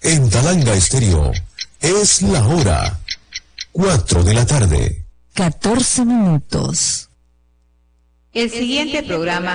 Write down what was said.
En Talanga Estéreo es la hora 4 de la tarde. 14 minutos. El siguiente programa